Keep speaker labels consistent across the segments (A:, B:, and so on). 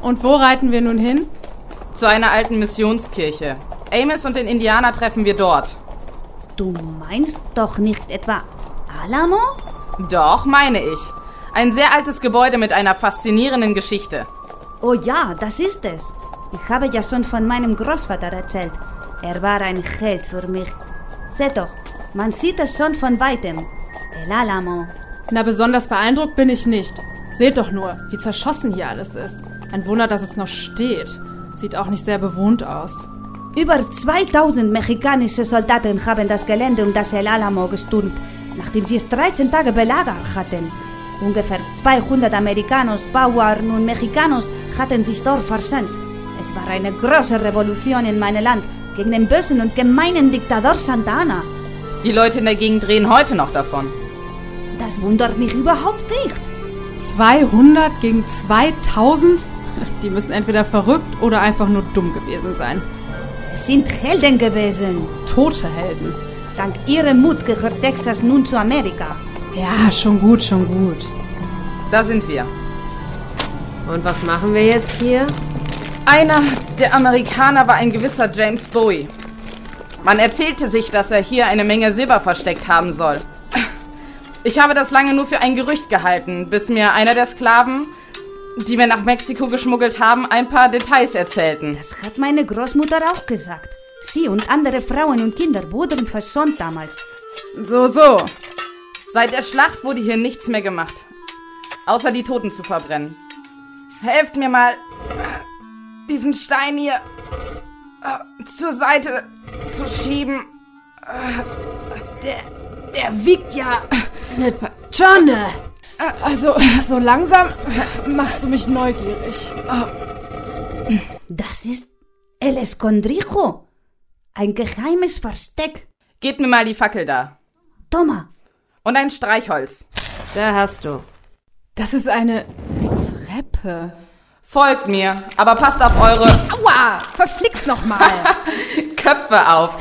A: Und wo reiten wir nun hin?
B: Zu einer alten Missionskirche. Amos und den Indianer treffen wir dort.
C: Du meinst doch nicht etwa Alamo?
B: Doch, meine ich. Ein sehr altes Gebäude mit einer faszinierenden Geschichte.
C: Oh ja, das ist es. Ich habe ja schon von meinem Großvater erzählt. Er war ein Held für mich. Seht doch, man sieht es schon von weitem. El Alamo.
A: Na, besonders beeindruckt bin ich nicht. Seht doch nur, wie zerschossen hier alles ist. Ein Wunder, dass es noch steht. Sieht auch nicht sehr bewohnt aus.
C: Über 2000 mexikanische Soldaten haben das Gelände um das El Alamo gestürmt, nachdem sie es 13 Tage belagert hatten. Ungefähr 200 Amerikanos, Bauern und Mexicanos hatten sich dort verschanzt. Es war eine große Revolution in meinem Land gegen den bösen und gemeinen Diktator Santa Anna.
B: Die Leute in der Gegend drehen heute noch davon.
C: Das wundert mich überhaupt nicht.
A: 200 gegen 2000? Die müssen entweder verrückt oder einfach nur dumm gewesen sein.
C: Es sind Helden gewesen.
A: Tote Helden.
C: Dank ihrem Mut gehört Texas nun zu Amerika.
A: Ja, schon gut, schon gut.
B: Da sind wir.
D: Und was machen wir jetzt hier?
B: Einer der Amerikaner war ein gewisser James Bowie. Man erzählte sich, dass er hier eine Menge Silber versteckt haben soll. Ich habe das lange nur für ein Gerücht gehalten, bis mir einer der Sklaven, die wir nach Mexiko geschmuggelt haben, ein paar Details erzählten.
C: Das hat meine Großmutter auch gesagt. Sie und andere Frauen und Kinder wurden verschont damals.
B: So. Seit der Schlacht wurde hier nichts mehr gemacht. Außer die Toten zu verbrennen. Helft mir mal, diesen Stein hier zur Seite zu schieben. Der wiegt ja
D: Eine Tonne!
A: Also, so langsam machst du mich neugierig.
C: Das ist El Escondrijo. Ein geheimes Versteck.
B: Gebt mir mal die Fackel da.
C: Toma.
B: Und ein Streichholz.
D: Da hast du.
A: Das ist eine Treppe.
B: Folgt mir, aber passt auf eure
A: Aua! Verflixt nochmal!
B: Köpfe auf.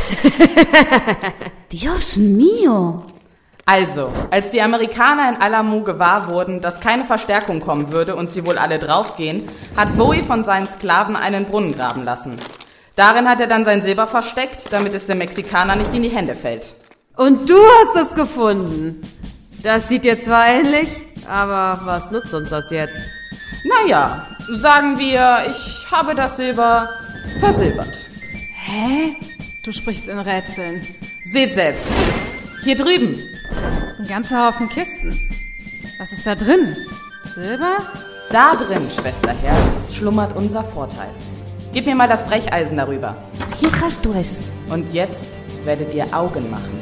C: Dios mío.
B: Also, als die Amerikaner in Alamo gewahr wurden, dass keine Verstärkung kommen würde und sie wohl alle draufgehen, hat Bowie von seinen Sklaven einen Brunnen graben lassen. Darin hat er dann sein Silber versteckt, damit es dem Mexikaner nicht in die Hände fällt.
D: Und du hast es gefunden. Das sieht dir zwar ähnlich, aber was nutzt uns das jetzt?
B: Naja, sagen wir, ich habe das Silber versilbert.
A: Hä? Du sprichst in Rätseln.
B: Seht selbst. Hier drüben.
A: Ein ganzer Haufen Kisten. Was ist da drin? Silber?
B: Da drin, Schwesterherz, schlummert unser Vorteil. Gib mir mal das Brecheisen darüber.
C: Hier hast du es.
B: Und jetzt werdet ihr Augen machen.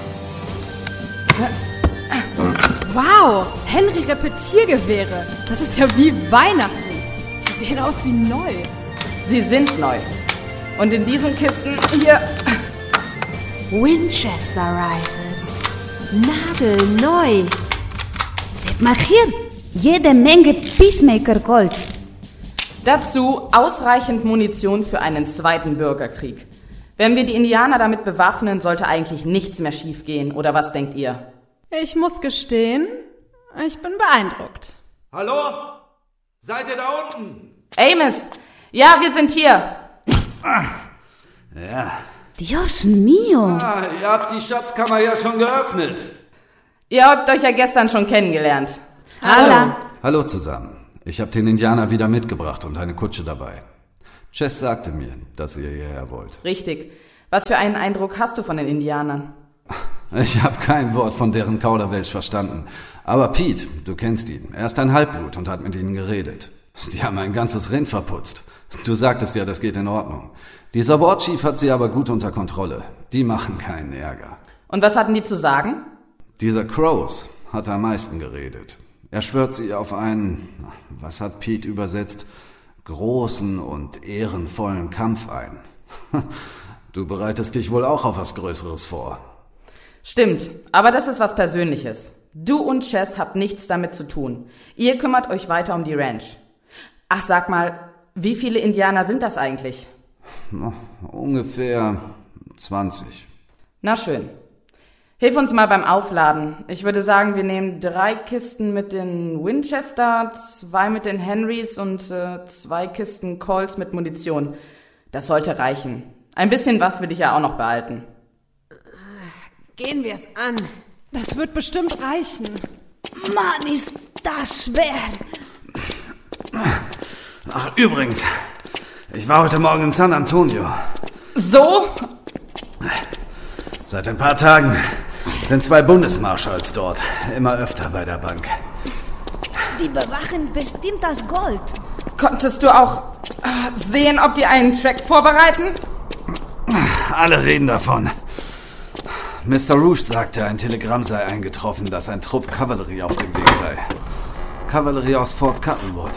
A: Wow, Henry Repetiergewehre. Das ist ja wie Weihnachten. Die sehen aus wie neu.
B: Sie sind neu. Und in diesen Kisten hier...
D: Winchester Rifles. Nagelneu.
C: Seht mal hier. Jede Menge Peacemaker Gold.
B: Dazu ausreichend Munition für einen zweiten Bürgerkrieg. Wenn wir die Indianer damit bewaffnen, sollte eigentlich nichts mehr schiefgehen. Oder was denkt ihr?
A: Ich muss gestehen, ich bin beeindruckt.
E: Hallo? Seid ihr da unten?
B: Amos! Ja, wir sind hier.
E: Ja.
C: Dios mío.
E: Ihr habt die Schatzkammer ja schon geöffnet.
B: Ihr habt euch ja gestern schon kennengelernt.
C: Hallo.
E: Hallo zusammen. Ich habe den Indianer wieder mitgebracht und eine Kutsche dabei. Chess sagte mir, dass ihr hierher wollt.
B: Richtig. Was für einen Eindruck hast du von den Indianern?
E: Ich habe kein Wort von deren Kauderwelsch verstanden. Aber Pete, du kennst ihn. Er ist ein Halbblut und hat mit ihnen geredet. Die haben ein ganzes Rind verputzt. Du sagtest ja, das geht in Ordnung. Dieser Warchief hat sie aber gut unter Kontrolle. Die machen keinen Ärger.
B: Und was hatten die zu sagen?
E: Dieser Crows hat am meisten geredet. Er schwört sie auf einen, was hat Pete übersetzt, großen und ehrenvollen Kampf ein. Du bereitest dich wohl auch auf was Größeres vor.
B: Stimmt, aber das ist was Persönliches. Du und Chess habt nichts damit zu tun. Ihr kümmert euch weiter um die Ranch. Ach, sag mal, wie viele Indianer sind das eigentlich?
E: Ungefähr 20.
B: Na schön. Hilf uns mal beim Aufladen. Ich würde sagen, wir nehmen 3 Kisten mit den Winchester, 2 mit den Henrys und 2 Kisten Colts mit Munition. Das sollte reichen. Ein bisschen was will ich ja auch noch behalten.
D: Gehen wir es an.
A: Das wird bestimmt reichen.
C: Mann, ist das schwer.
E: Ach, übrigens, ich war heute Morgen in San Antonio.
B: So?
E: Seit ein paar Tagen sind 2 Bundesmarschalls dort. Immer öfter bei der Bank.
C: Die bewachen bestimmt das Gold.
B: Konntest du auch sehen, ob die einen Track vorbereiten?
E: Alle reden davon. Mr. Rouge sagte, ein Telegramm sei eingetroffen, dass ein Trupp Kavallerie auf dem Weg sei. Kavallerie aus Fort Cottonwood.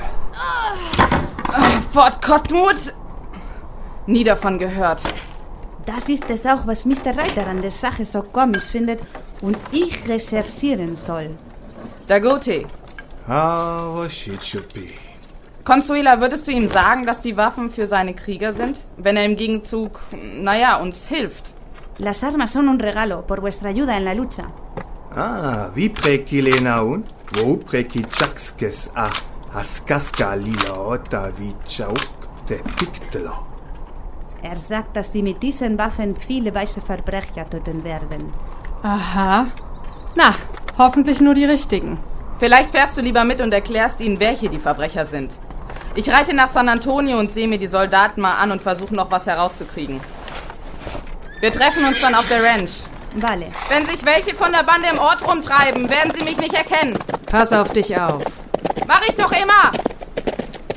B: Fort Cottonwood? Nie davon gehört.
C: Das ist es auch, was Mr. Reiter an der Sache so komisch findet und ich recherchieren soll.
B: Dagote.
F: How a shit should be.
B: Consuela, würdest du ihm sagen, dass die Waffen für seine Krieger sind? Wenn er im Gegenzug, uns hilft.
C: Las armas son un regalo por vuestra ayuda en la lucha.
F: Vi preki lenaun, wo preki chakskes a haskaska lila ota vi chauk te piktelo.
C: Er sagt, dass sie mit diesen Waffen viele weiße Verbrecher töten werden.
A: Aha. Na, hoffentlich nur die richtigen.
B: Vielleicht fährst du lieber mit und erklärst ihnen, wer hier die Verbrecher sind. Ich reite nach San Antonio und sehe mir die Soldaten mal an und versuche noch was herauszukriegen. Wir treffen uns dann auf der Ranch.
C: Vale.
B: Wenn sich welche von der Bande im Ort rumtreiben, werden sie mich nicht erkennen.
D: Pass auf dich auf.
B: Mach ich doch immer!